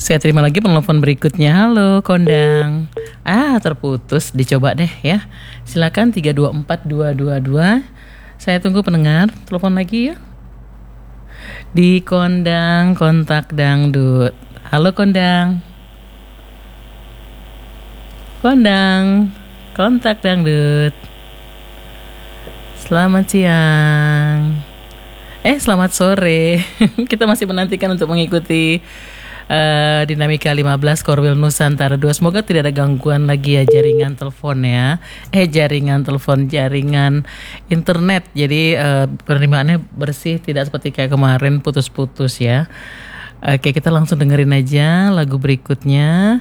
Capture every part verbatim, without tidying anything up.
Saya terima lagi penelpon berikutnya. Halo, Kondang. Ah, terputus. Dicoba deh ya. Silakan tiga dua empat dua dua dua. Saya tunggu pendengar. Telepon lagi ya. Di Kondang Kontak Dangdut. Halo, Kondang. Kondang Kontak Dangdut. Selamat siang. Eh, selamat sore. Kita masih menantikan untuk mengikuti uh, Dinamika lima belas Korwil Nusantara dua. Semoga tidak ada gangguan lagi ya jaringan telepon ya. Eh, jaringan telepon, jaringan internet. Jadi uh, penerimaannya bersih, tidak seperti kayak kemarin putus-putus ya. Oke, kita langsung dengerin aja lagu berikutnya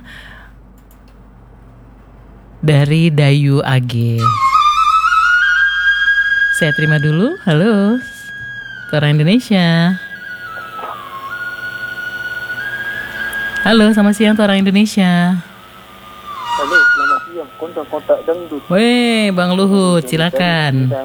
dari Dayu A G. Saya terima dulu. Halo, Suara Indonesia. Halo, selamat siang Suara Indonesia. Halo, selamat siang. Kontak Kontak Dangdut. Weh, Bang Luhut, silakan.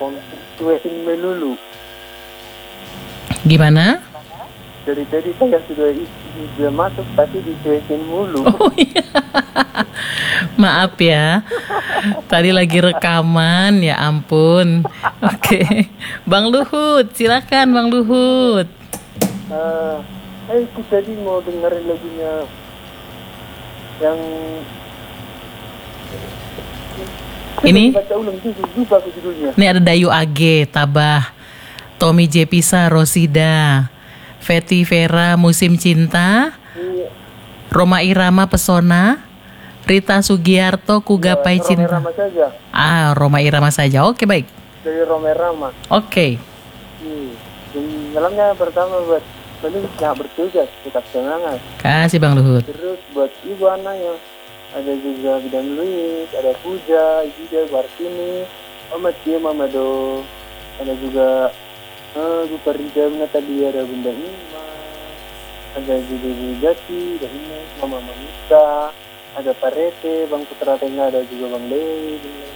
Gimana? Dari tadi saya sudah sudah masuk tapi dicuekin mulu. Oh iya. Maaf ya. Tadi lagi rekaman, ya ampun. Oke. Bang Luhut, silakan Bang Luhut. Uh, eh, aku tadi mau dengerin lagunya yang ini. Baca ulang itu lupa aku judulnya. Ini ada Dayu A G, Tabah, Tommy J Pisa, Rosida, Fetty Vera, Musim Cinta, iya. Roma Irama, Pesona, Rita Sugiarto, Kugapai ya, Cinta. Roma Irama saja. Ah, Roma Irama saja. Oke, baik. Dari Roma Irama. Oke. Hmm. Malamnya pertama buat Balik yang bertugas, tetap semangat. Kasih Bang Luhut. Terus buat ibu anaknya, ada juga Bidan Luis, ada Puja, Ida, Bartini, Mama Tia, Mama Do, ada juga Uh, Bu Farida, Natalia, ada Bunda Ima, ada juga Bu Jati, ada Ines, Mama Mamita, ada Parete, Bang Putra Tengah, ada juga Bang Lewi,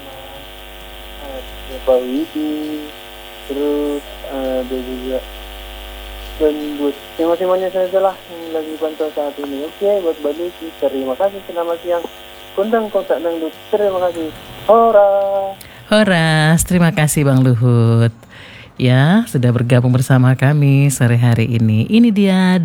ada Pak Widi, terus uh, ada juga dan buat yang masing-masing saja lah yang lagi pantau saat ini. Oke, buat balik terima kasih, selamat siang. Kondang Kontak Dangdut, terima kasih. Hora. Horas, terima kasih Bang Luhut. Ya, sudah bergabung bersama kami sore hari ini. Ini dia